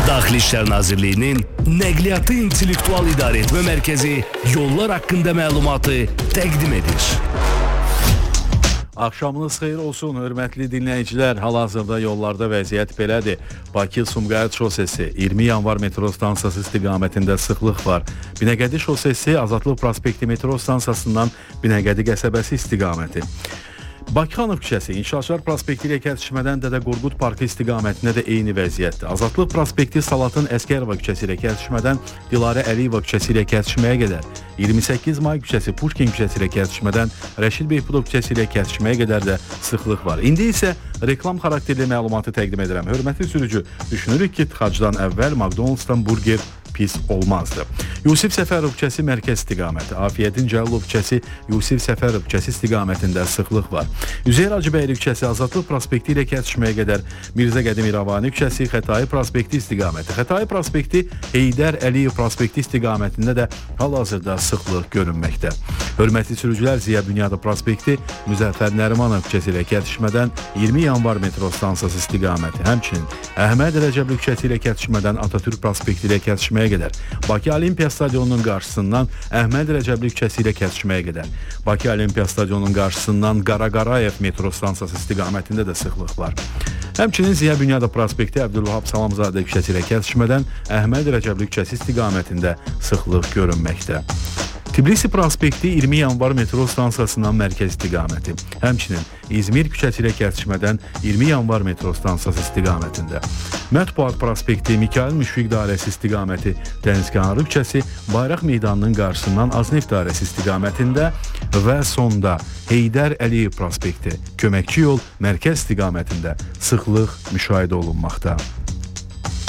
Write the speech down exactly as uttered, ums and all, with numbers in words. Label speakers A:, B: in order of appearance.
A: Daxili İşlər Nazirliyinin Nəqliyyatı İntellektual İdarəetmə Mərkəzi yollar haqqında məlumatı təqdim edir.
B: Axşamınız xeyir olsun, hörmətli dinləyicilər. Hal-hazırda yollarda vəziyyət belədir. Bakı-Sumqayıt şosesi, iyirmi yanvar metro stansiyası istiqamətində sıxlıq var. Binəqədi şosesi, Azadlıq prospekti metro stansiyasından Binəqədi qəsəbəsi istiqaməti. Bakıxanov küçəsi, İnşaatçılar prospekti ilə kəsişmədən Dədə Qorqud parkı istiqamətində də eyni vəziyyətdir. Azadlıq prospekti Salatın Əskərova küçəsi ilə kəsişmədən Dilarə Əliyeva küçəsi ilə kəsişməyə qədər, iyirmi səkkiz may küçəsi Pushkin küçəsi ilə kəsişmədən Rəşid Beypudov küçəsi ilə kəsişməyə qədər də sıxlıq var. İndi isə reklam xarakterli məlumatı təqdim edirəm. Hörmətli sürücü, düşünürük ki, tıxacdan əvvəl McDonald's-dan burger pis olmazdı. Yusif Səfərov küçəsi mərkəz istiqaməti, Afiyyətin Cəlilov küçəsi, Yusif Səfərov küçəsi istiqamətində sıxlıq var. Üzeyir Hacıbəyli küçəsi, Azadlıq prospekti ilə kəsişməyə qədər Mirzə Qədim İrəvani küçəsi, Xətai prospekti istiqaməti, Xətai prospekti Heydər Əliyev prospekti istiqamətində də hal-hazırda sıxlıq görünməkdə. Hörmətli sürücülər, Ziya Bünyadov prospekti Müzəffər Nərimanov küçəsi ilə kəsişmədən iyirmi yanvar metro stansiyası istiqaməti, həmçinin Əhməd Rəcəbli küçəsi ilə kəsişmədən Atatürk prospekti ilə kəsişməyə qədər, Bakı Olimpiya stadionunun qarşısından Əhməd Rəcəbli küçəsi ilə kəsişməyə qədər, Bakı Olimpiya stadionunun qarşısından Qaraqarayev metro stansiyası istiqamətində də sıxlıq var. Həmçinin Ziya Bünyadov prospekti Əbdülvahab Salamzadə küçəsi ilə kəsişmədən Əhməd Rəcəbli küçəsi istiqamətində sıxlıq görünməkdə. Tbilisi prospekti iyirmi yanvar metro stansiyasından mərkəz istiqaməti, həmçinin İzmir küçəsi ilə kəsişmədən iyirmi yanvar metro stansiyası istiqamətində. Mətbuat prospekti Mikail Müşfiq dairəsi istiqaməti, Dənizkənarı küçəsi Bayraq meydanının qarşısından Azneft dairəsi istiqamətində və sonda Heydər Əliyev prospekti, Köməkçi yol mərkəz istiqamətində sıxlıq müşahidə olunmaqda.